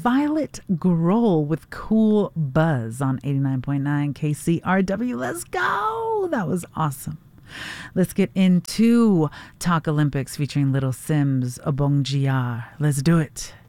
Violet Grohl with Cool Buzz on 89.9 KCRW. Let's go. That was awesome. Let's get into Talk Olympics featuring Little Sims, Obongjia. Let's do it.